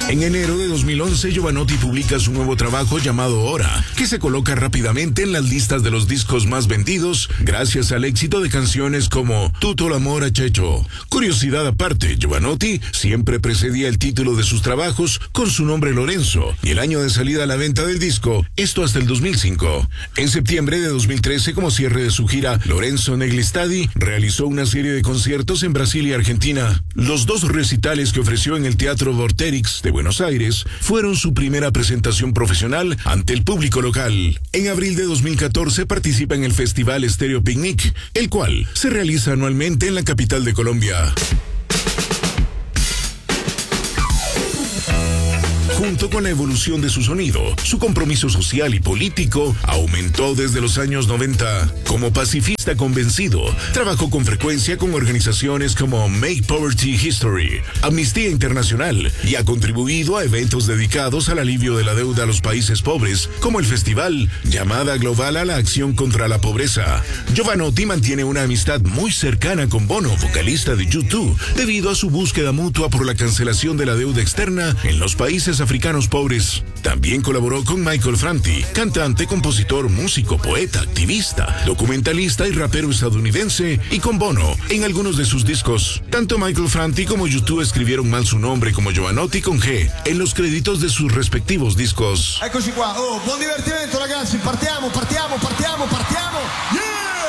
En enero de 2011, Jovanotti publica su nuevo trabajo llamado Hora, que se coloca rápidamente en las listas de los discos más vendidos gracias al éxito de canciones como Tutto l'amore a Checho. Curiosidad aparte, Jovanotti siempre precedía el título de sus trabajos con su nombre Lorenzo y el año de salida a la venta del disco, esto hasta el 2005. En septiembre de 2013, como cierre de su gira, Lorenzo Negli Stadi realizó una serie de conciertos en Brasil y Argentina. Los dos recitales que ofreció en el Teatro Vorterix de Buenos Aires fueron su primera presentación profesional ante el público local. En abril de 2014 participa en el Festival Estéreo Picnic, el cual se realiza anualmente en la capital de Colombia. Junto con la evolución de su sonido, su compromiso social y político aumentó desde los años 90. Como pacifista convencido, trabajó con frecuencia con organizaciones como Make Poverty History, Amnistía Internacional, y ha contribuido a eventos dedicados al alivio de la deuda a los países pobres, como el festival Llamada Global a la Acción contra la Pobreza. Jovanotti mantiene una amistad muy cercana con Bono, vocalista de U2, debido a su búsqueda mutua por la cancelación de la deuda externa en los países africanos pobres. También colaboró con Michael Franti, cantante, compositor, músico, poeta, activista, documentalista y rapero estadounidense, y con Bono en algunos de sus discos. Tanto Michael Franti como U2 escribieron mal su nombre como Jovanotti con G en los créditos de sus respectivos discos. Eccoci qua, buon divertimento ragazzi, partiamo.